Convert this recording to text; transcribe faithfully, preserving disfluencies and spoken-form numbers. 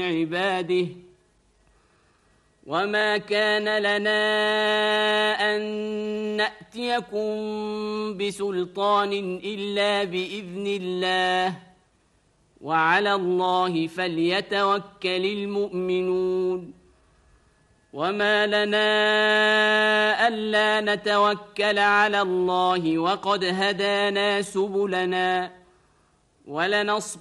عباده وما كان لنا أن نأتيكم بسلطان إلا بإذن الله وعلى الله فليتوكل المؤمنون وما لنا ألا نتوكل على الله وقد هدانا سبلنا ولنصبر